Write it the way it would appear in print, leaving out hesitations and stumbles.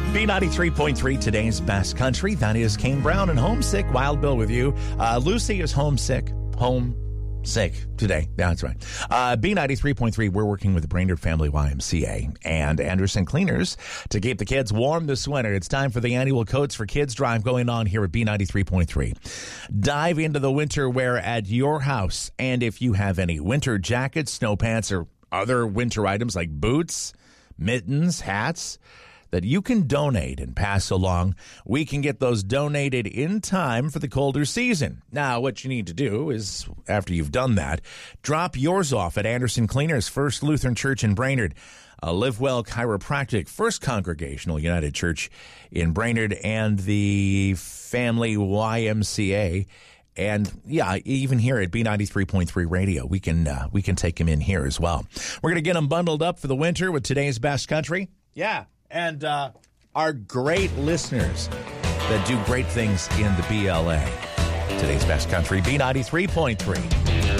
B93.3, today's best country. That is Kane Brown and Homesick. Wild Bill with you. Lucy is homesick today. That's right. B93.3, we're working with the Brainerd Family YMCA and Anderson Cleaners to keep the kids warm this winter. It's time for the annual Coats for Kids drive going on here at B93.3. Dive into the winter wear at your house. And if you have any winter jackets, snow pants, or other winter items like boots, mittens, hats that you can donate and pass along, we can get those donated in time for the colder season. Now, what you need to do is, after you've done that, drop yours off at Anderson Cleaners, First Lutheran Church in Brainerd, Live Well Chiropractic, First Congregational United Church in Brainerd, and the Family YMCA. And yeah, even here at B93.3 Radio, we can take them in here as well. We're going to get them bundled up for the winter with today's best country. Yeah. And our great listeners that do great things in the BLA. Today's best country, B93.3.